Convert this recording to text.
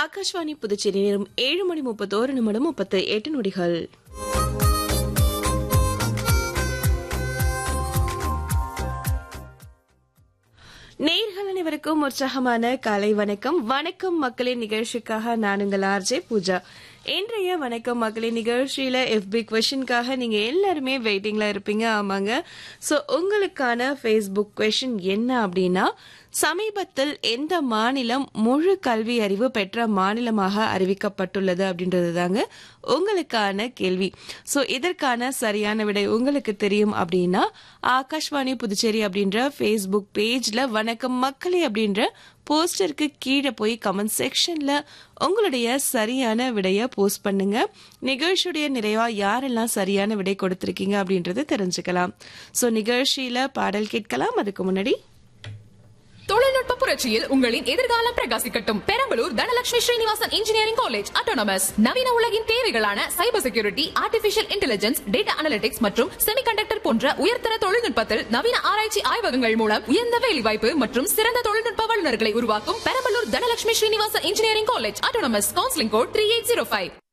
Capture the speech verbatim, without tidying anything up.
ஆகாஷ்வாணி புதுச்சேரி நேரம் ஏழு மணி முப்பத்தோரு நிமிடம் முப்பத்து எட்டு நொடிகள். நேயர்கள் அனைவருக்கும் உற்சாகமான காலை வணக்கம். வணக்கம் மக்களின் நிகழ்ச்சிக்காக நான் உங்கள் ஆர்ஜே பூஜா. இன்றைய வணக்கம் மக்களின் நிகழ்ச்சியில எஃபி கொஸ்டின்காக நீங்க எல்லாருமே வெயிட்டிங்ல இருப்பீங்க. ஆமாங்க. சோ உங்களுக்கான ஃபேஸ்புக் கொஸ்டின் என்ன அப்படின்னா, சமீபத்தில் எந்த மாநிலம் முழு கல்வி அறிவு பெற்ற மாநிலமாக அறிவிக்கப்பட்டுள்ளது அப்படின்றது தாங்க உங்களுக்கான கேள்வி. சோ இதற்கான சரியான விடை உங்களுக்கு தெரியும் அப்படின்னா ஆகாஷ்வாணி புதுச்சேரி அப்படின்ற ஃபேஸ்புக் பேஜ்ல வணக்கம் மக்களே அப்படின்ற போஸ்டருக்கு கீழே போய் கமெண்ட் செக்ஷன்ல உங்களுடைய சரியான விடைய போஸ்ட் பண்ணுங்க. நிகழ்ச்சியுடைய நிறைவா யாரெல்லாம் சரியான விடை கொடுத்திருக்கீங்க அப்படின்றது தெரிஞ்சுக்கலாம். சோ நிகழ்ச்சியில பாடல் கேட்கலாம். அதுக்கு முன்னாடி தொழில்நுட்ப புரட்சியில் உங்களின் எதிர்காலம் பிரகாசிக்கட்டும். Perambalur Dhanalakshmi Srinivasan engineering college autonomous நவீன உலகின் தேவைகளான cyber security, artificial intelligence, data analytics மற்றும் செமிகண்டக்டர் போன்ற உயர்தர தொழில்நுட்பத்தில் நவீன ஆராய்ச்சி ஆய்வகங்கள் மூலம் உயர்ந்த வேலைவாய்ப்பு மற்றும் சிறந்த தொழில்நுட்ப வல்லுநர்களை உருவாக்கும் Perambalur Dhanalakshmi Srinivasan engineering college autonomous. Counselling code three eight zero five.